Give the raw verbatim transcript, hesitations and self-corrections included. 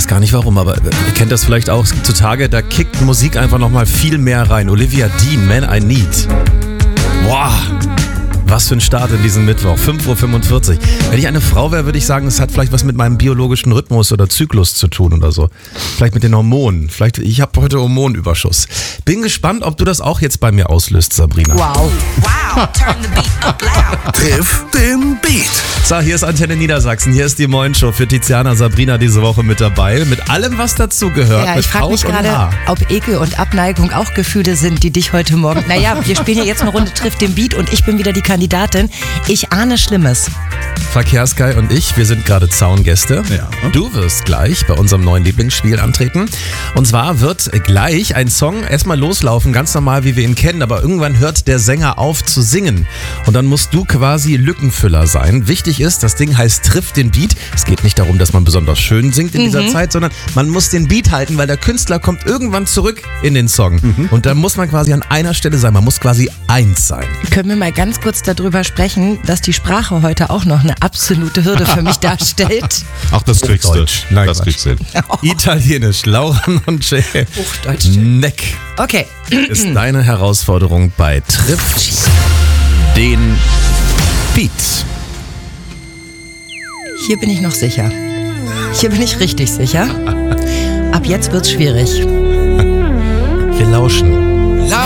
gar nicht warum, aber ihr kennt das vielleicht auch. Es gibt so Tage, da kickt Musik einfach nochmal viel mehr rein. Olivia Dean, Man I Need. Boah, was für ein Start in diesen Mittwoch. fünf Uhr fünfundvierzig. Wenn ich eine Frau wäre, würde ich sagen, es hat vielleicht was mit meinem biologischen Rhythmus oder Zyklus zu tun oder so. Vielleicht mit den Hormonen. Vielleicht, ich habe heute Hormonüberschuss. Bin gespannt, ob du das auch jetzt bei mir auslöst, Sabrina. Wow. Wow, turn the beat up loud. Triff den Beat. So, hier ist Antenne Niedersachsen. Hier ist die Moin-Show für Tiziana Sabrina diese Woche mit dabei. Mit allem, was dazu gehört. Ja, mit ich frage mich Haut und gerade, Haar. ob Ekel und Abneigung auch Gefühle sind, die dich heute Morgen... Naja, wir spielen hier jetzt eine Runde Triff den Beat und ich bin wieder die Kandidatin. Ich ahne Schlimmes. Verkehrsguy und ich, wir sind gerade Zaungäste. Ja. Du wirst gleich bei unserem neuen Lieblingsspiel antreten. Und zwar wird gleich ein Song erstmal loslaufen, ganz normal, wie wir ihn kennen. Aber irgendwann hört der Sänger auf zu singen. Und dann musst du quasi Lückenfüller sein. Wichtig ist, das Ding heißt Triff den Beat. Es geht nicht darum, dass man besonders schön singt in dieser Mhm. Zeit, sondern man muss den Beat halten, weil der Künstler kommt irgendwann zurück in den Song. Mhm. Und da muss man quasi an einer Stelle sein. Man muss quasi eins sein. Können wir mal ganz kurz darüber sprechen, dass die Sprache heute auch noch eine absolute Hürde für mich darstellt? Ach, das kriegst du. Hochdeutsch. Nein, Das Quatsch. kriegst du. Italienisch, Lauren und Jay. Hochdeutsch. Neck Okay. ist deine Herausforderung bei Triff den Beat. Hier bin ich noch sicher. Hier bin ich richtig sicher. Ab jetzt wird's schwierig. Wir lauschen.